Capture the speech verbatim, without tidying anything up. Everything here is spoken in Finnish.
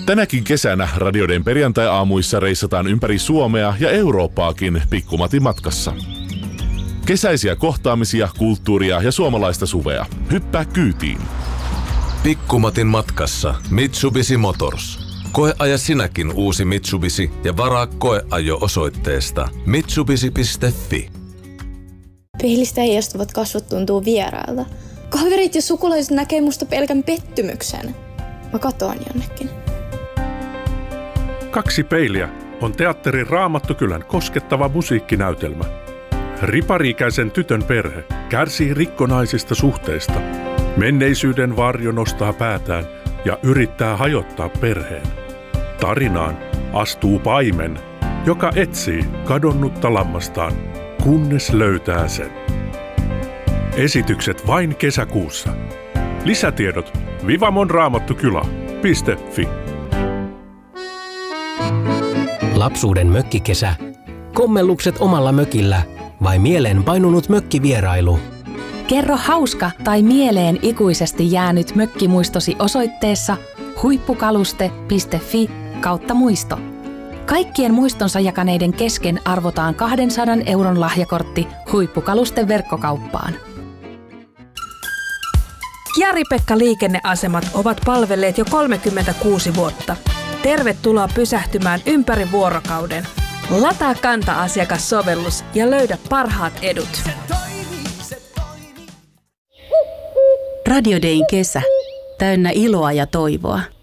Tänäkin kesänä radioiden perjantai-aamuissa reissataan ympäri Suomea ja Eurooppaakin Pikkumatin matkassa. Kesäisiä kohtaamisia, kulttuuria ja suomalaista suvea. Hyppää kyytiin. Pikkumatin matkassa Mitsubishi Motors. Koeaja sinäkin uusi Mitsubishi ja varaa koeajo osoitteesta mitsubishi piste fi. Peilistä heijastuvat kasvot tuntuu vierailta. Kaverit ja sukulaiset näkee musta pelkän pettymyksen. Mä katoan jonnekin. Kaksi peiliä on teatterin Raamattukylän koskettava musiikkinäytelmä. Ripari-ikäisen tytön perhe kärsii rikkonaisista suhteista. Menneisyyden varjo nostaa päätään ja yrittää hajottaa perheen. Tarinaan astuu paimen, joka etsii kadonnutta lammastaan, kunnes löytää sen. Esitykset vain kesäkuussa. Lisätiedot vivamonraamattokylä piste fi. Lapsuuden mökkikesä, kommellukset omalla mökillä vai mieleen painunut mökkivierailu? Kerro hauska tai mieleen ikuisesti jäänyt mökkimuistosi osoitteessa huippukaluste piste fi kautta muisto. Kaikkien muistonsa jakaneiden kesken arvotaan kahdensadan euron lahjakortti Huippukalusten verkkokauppaan. Kiari-Pekka liikenneasemat ovat palvelleet jo kolmekymmentäkuusi vuotta. Tervetuloa pysähtymään ympäri vuorokauden. Lataa Kanta-asiakassovellus ja löydä parhaat edut. Radio Dayn kesä. Täynnä iloa ja toivoa.